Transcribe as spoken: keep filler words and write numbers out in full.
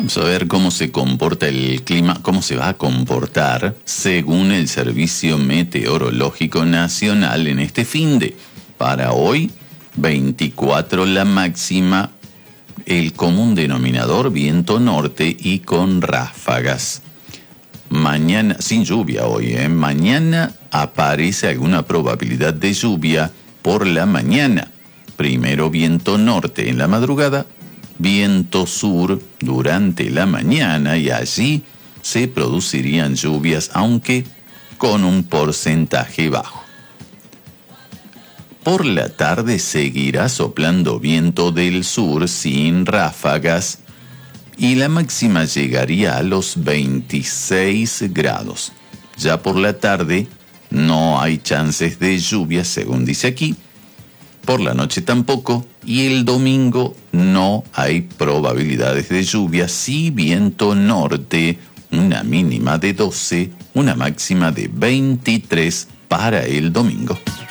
Vamos a ver cómo se comporta el clima, cómo se va a comportar según el Servicio Meteorológico Nacional en este finde. Para hoy, veinticuatro la máxima, el común denominador viento norte y con ráfagas. Mañana, sin lluvia hoy, ¿eh? Mañana aparece alguna probabilidad de lluvia por la mañana. Primero viento norte en la madrugada, viento sur durante la mañana y allí se producirían lluvias, aunque con un porcentaje bajo. Por la tarde seguirá soplando viento del sur sin ráfagas y la máxima llegaría a los veintiséis grados. Ya por la tarde no hay chances de lluvia, según dice aquí. Por la noche tampoco, y el domingo no hay probabilidades de lluvia, sí viento norte, una mínima de doce, una máxima de veintitrés para el domingo.